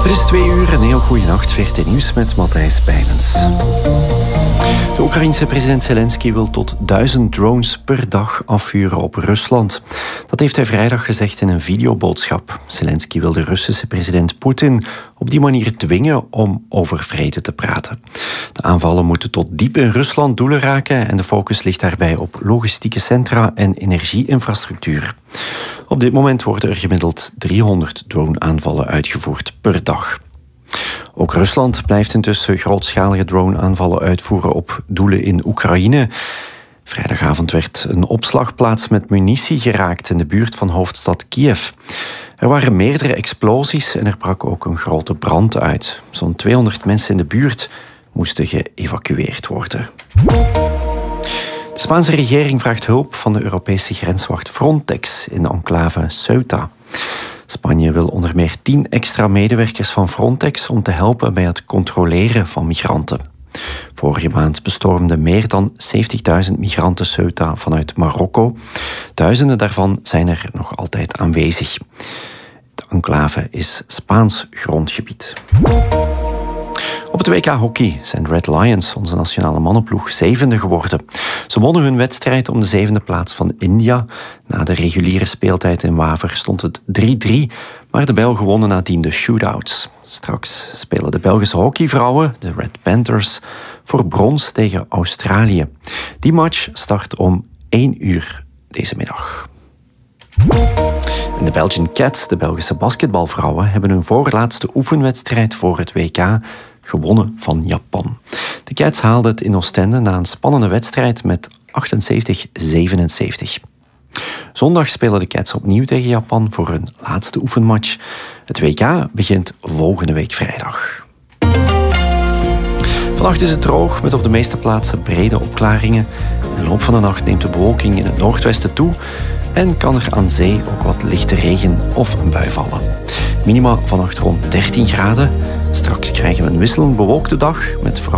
Het is 2 uur, een heel goede nacht. VRT Nieuws met Matthijs Bijlens. De Oekraïense president Zelensky wil tot 1000 drones per dag afvuren op Rusland. Dat heeft hij vrijdag gezegd in een videoboodschap. Zelensky wil de Russische president Poetin op die manier dwingen om over vrede te praten. De aanvallen moeten tot diep in Rusland doelen raken en de focus ligt daarbij op logistieke centra en energieinfrastructuur. Op dit moment worden er gemiddeld 300 drone-aanvallen uitgevoerd per dag. Ook Rusland blijft intussen grootschalige drone-aanvallen uitvoeren op doelen in Oekraïne. Vrijdagavond werd een opslagplaats met munitie geraakt in de buurt van hoofdstad Kiev. Er waren meerdere explosies en er brak ook een grote brand uit. Zo'n 200 mensen in de buurt moesten geëvacueerd worden. De Spaanse regering vraagt hulp van de Europese grenswacht Frontex in de enclave Ceuta. Spanje wil onder meer 10 extra medewerkers van Frontex om te helpen bij het controleren van migranten. Vorige maand bestormden meer dan 70.000 migranten Ceuta vanuit Marokko. Duizenden daarvan zijn er nog altijd aanwezig. De enclave is Spaans grondgebied. Op het WK Hockey zijn de Red Lions, onze nationale mannenploeg, 7e geworden. Ze wonnen hun wedstrijd om de 7e plaats van India. Na de reguliere speeltijd in Waver stond het 3-3, maar de Belgen wonnen nadien de shootouts. Straks spelen de Belgische hockeyvrouwen, de Red Panthers, voor brons tegen Australië. Die match start om 1 uur deze middag. En de Belgian Cats, de Belgische basketbalvrouwen, hebben hun voorlaatste oefenwedstrijd voor het WK gewonnen van Japan. De Cats haalden het in Oostende na een spannende wedstrijd met 78-77. Zondag spelen de Cats opnieuw tegen Japan voor hun laatste oefenmatch. Het WK begint volgende week vrijdag. Vannacht is het droog met op de meeste plaatsen brede opklaringen. In de loop van de nacht neemt de bewolking in het noordwesten toe en kan er aan zee ook wat lichte regen of een bui vallen. Minima vannacht rond 13 graden. Straks krijgen we een wisselend bewolkte dag met vooral